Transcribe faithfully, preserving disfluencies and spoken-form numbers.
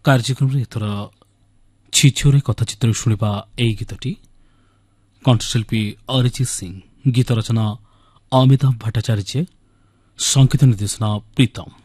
କାର୍ଯ୍ୟକ୍ରମରେ ଏଥର ଛିଛୋରେ କଥାଚିତ୍ର ଶୁଣିବା ଏହି ଗୀତଟି କଣ୍ଠଶିଳ୍ପୀ ଅରିଜିତ ସିଂ, ଗୀତ ରଚନା ଅମିତାଭ ଭଟ୍ଟାଚାର୍ଯ୍ୟ, ସଙ୍ଗୀତ ନିର୍ଦ୍ଦେଶନା ପ୍ରୀତମ।